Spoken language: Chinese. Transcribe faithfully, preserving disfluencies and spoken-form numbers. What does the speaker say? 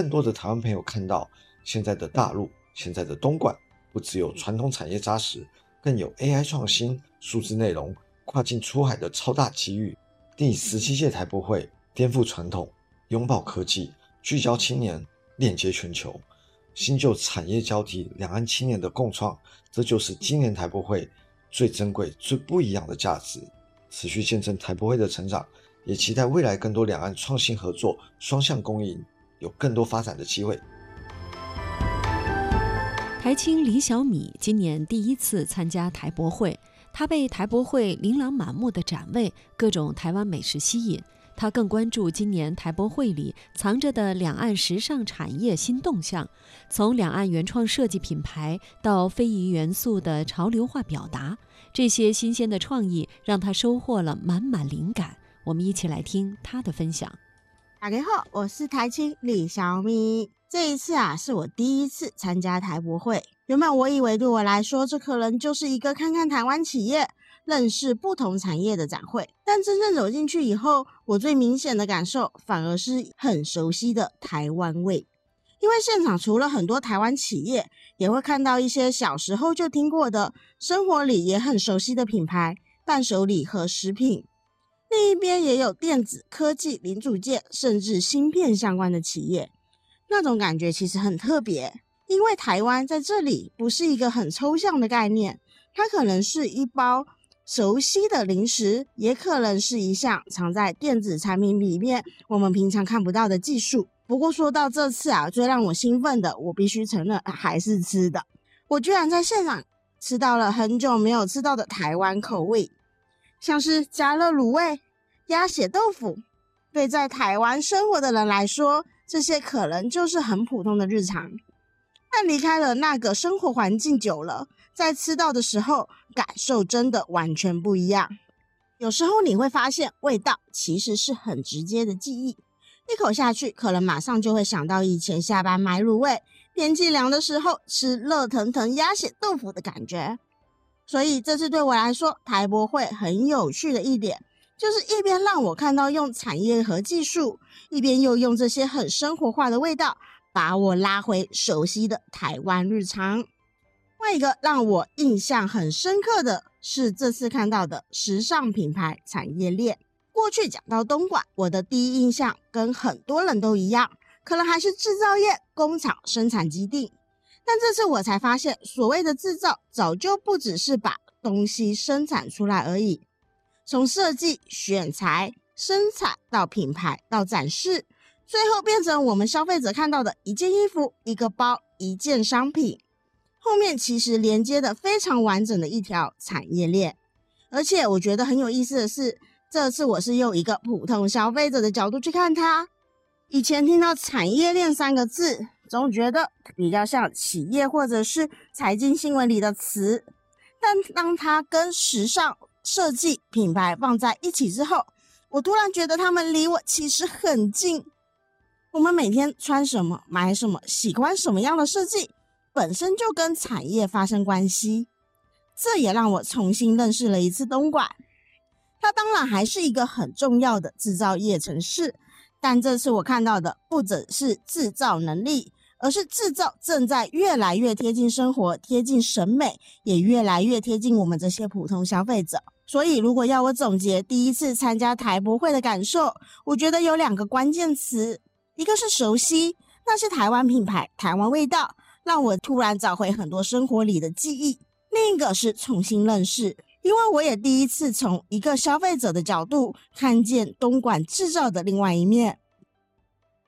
更多的台湾朋友看到，现在的大陆，现在的东莞，不只有传统产业扎实，更有 A I 创新、数字内容、跨境出海的超大机遇。第十七届台博会颠覆传统，拥抱科技，聚焦青年，链接全球，新旧产业交替，两岸青年的共创，这就是今年台博会最珍贵、最不一样的价值。持续见证台博会的成长，也期待未来更多两岸创新合作、双向共赢，有更多发展的机会。 台青李小米今年第一次参加台博会，他被台博会琳琅满目的展位、各种台湾美食吸引，他更关注今年台博会里藏着的两岸时尚产业新动向，从两岸原创设计品牌到非遗元素的潮流化表达，这些新鲜的创意让他收获了满满灵感。我们一起来听他的分享。 大家好，我是台青李小米。这一次啊，是我第一次参加台博会。原本我以为对我来说，这可能就是一个看看台湾企业、认识不同产业的展会。但真正走进去以后，我最明显的感受反而是很熟悉的台湾味。因为现场除了很多台湾企业，也会看到一些小时候就听过的、生活里也很熟悉的品牌、伴手礼和食品。另一边也有电子、科技、零组件，甚至芯片相关的企业。那种感觉其实很特别，因为台湾在这里不是一个很抽象的概念，它可能是一包熟悉的零食，也可能是一项藏在电子产品里面我们平常看不到的技术。不过说到这次啊，最让我兴奋的，我必须承认还是吃的。我居然在现场吃到了很久没有吃到的台湾口味，像是加热卤味、鸭血豆腐。对在台湾生活的人来说，这些可能就是很普通的日常，但离开了那个生活环境久了，在吃到的时候，感受真的完全不一样。有时候你会发现，味道其实是很直接的记忆，一口下去，可能马上就会想到以前下班买卤味，天气凉的时候吃热腾腾鸭血豆腐的感觉。所以这次对我来说，台博会很有趣的一点，就是一边让我看到用产业和技术，一边又用这些很生活化的味道，把我拉回熟悉的台湾日常。另外一个让我印象很深刻的是这次看到的时尚品牌产业链。过去讲到东莞，我的第一印象跟很多人都一样，可能还是制造业、工厂、生产基地。但这次我才发现，所谓的制造早就不只是把东西生产出来而已，从设计、选材、生产到品牌到展示，最后变成我们消费者看到的一件衣服、一个包、一件商品，后面其实连接的非常完整的一条产业链。而且我觉得很有意思的是，这次我是用一个普通消费者的角度去看它。以前听到产业链三个字，总觉得比较像企业或者是财经新闻里的词，但当它跟时尚、设计、品牌放在一起之后，我突然觉得他们离我其实很近。我们每天穿什么、买什么、喜欢什么样的设计，本身就跟产业发生关系。这也让我重新认识了一次东莞。它当然还是一个很重要的制造业城市，但这次我看到的不只是制造能力，而是制造正在越来越贴近生活、贴近审美，也越来越贴近我们这些普通消费者。所以如果要我总结第一次参加台博会的感受，我觉得有两个关键词，一个是熟悉，那是台湾品牌、台湾味道，让我突然找回很多生活里的记忆；另一个是重新认识，因为我也第一次从一个消费者的角度看见东莞制造的另外一面。